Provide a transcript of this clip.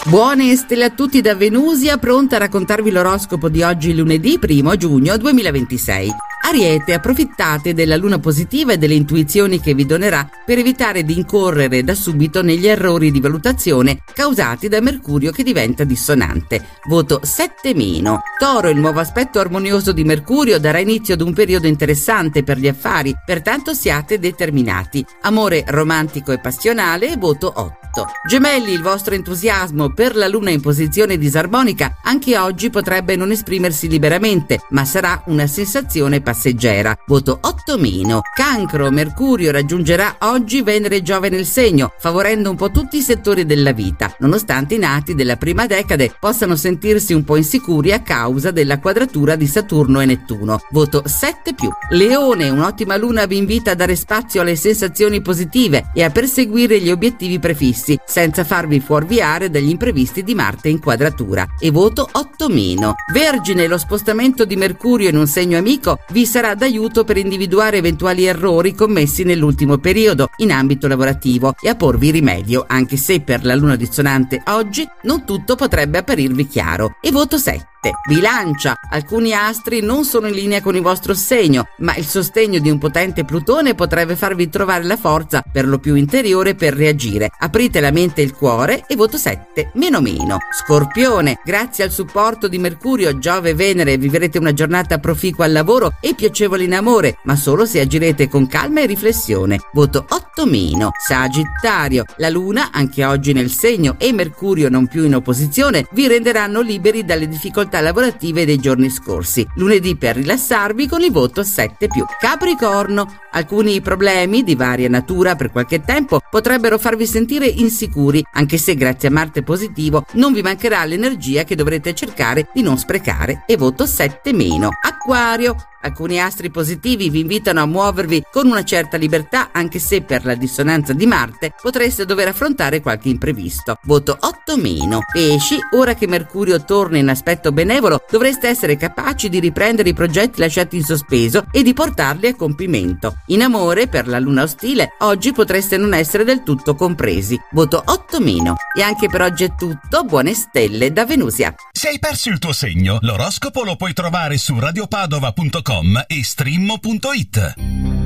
Buone stelle a tutti da Venusia, pronta a raccontarvi l'oroscopo di oggi lunedì 1 giugno 2026. Ariete, approfittate della luna positiva e delle intuizioni che vi donerà per evitare di incorrere da subito negli errori di valutazione causati da Mercurio che diventa dissonante. Voto 7-. Toro, il nuovo aspetto armonioso di Mercurio darà inizio ad un periodo interessante per gli affari, pertanto siate determinati. Amore romantico e passionale, voto 8. Gemelli, il vostro entusiasmo per la luna in posizione disarmonica anche oggi potrebbe non esprimersi liberamente, ma sarà una sensazione passeggera. Voto 8-. Cancro, Mercurio raggiungerà oggi Venere e Giove nel segno, favorendo un po' tutti i settori della vita, nonostante i nati della prima decade possano sentirsi un po' insicuri a causa della quadratura di Saturno e Nettuno. Voto 7+. Leone, un'ottima luna vi invita a dare spazio alle sensazioni positive e a perseguire gli obiettivi prefissi, senza farvi fuorviare dagli imprevisti di Marte in quadratura. E voto 8-. Vergine, lo spostamento di Mercurio in un segno amico vi sarà d'aiuto per individuare eventuali errori commessi nell'ultimo periodo in ambito lavorativo e a porvi rimedio, anche se per la luna dissonante oggi non tutto potrebbe apparirvi chiaro. E voto 7. Bilancia, alcuni astri non sono in linea con il vostro segno, ma il sostegno di un potente Plutone potrebbe farvi trovare la forza per lo più interiore per reagire. Aprite la mente e il cuore e voto 7-. Scorpione, grazie al supporto di Mercurio, Giove e Venere vivrete una giornata proficua al lavoro e piacevole in amore, ma solo se agirete con calma e riflessione. Voto 8-. Sagittario, la luna anche oggi nel segno e Mercurio non più in opposizione vi renderanno liberi dalle difficoltà lavorative dei giorni scorsi. Lunedì per rilassarvi con il voto 7+. Capricorno, alcuni problemi di varia natura per qualche tempo potrebbero farvi sentire insicuri, anche se grazie a Marte positivo non vi mancherà l'energia che dovrete cercare di non sprecare. E voto 7-. Acquario, alcuni astri positivi vi invitano a muovervi con una certa libertà, anche se per la dissonanza di Marte potreste dover affrontare qualche imprevisto. Voto 8-. Pesci, ora che Mercurio torna in aspetto benevolo, dovreste essere capaci di riprendere i progetti lasciati in sospeso e di portarli a compimento. In amore, per la luna ostile, oggi potreste non essere del tutto compresi. Voto 8-. E anche per oggi è tutto, buone stelle da Venusia. Se hai perso il tuo segno, l'oroscopo lo puoi trovare su radiopadova.com e stream.it.